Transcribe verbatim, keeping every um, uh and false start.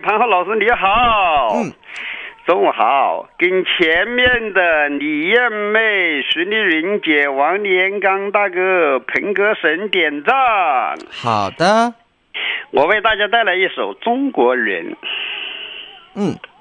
潘浩老师你好。 嗯， 中午好，跟前面的李艳妹、徐丽云姐、王连刚大哥、彭哥神点赞。 好的， 我为大家带来一首《中国人》。 嗯。